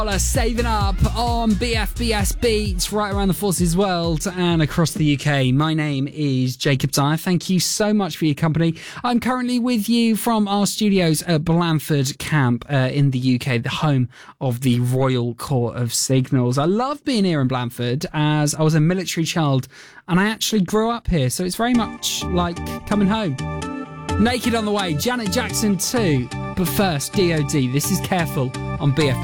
Saving up on BFBS Beats right around the Forces world and across the UK. My name is Jacob Dyer. Thank you so much for your company. I'm currently with you from our studios at Blandford Camp in the UK, the home of the Royal Court of Signals. I love being here in Blandford as I was a military child and I actually grew up here, so it's very much like coming home. Naked on the way, Janet Jackson too. But first, DOD. This is Careful on BFBS.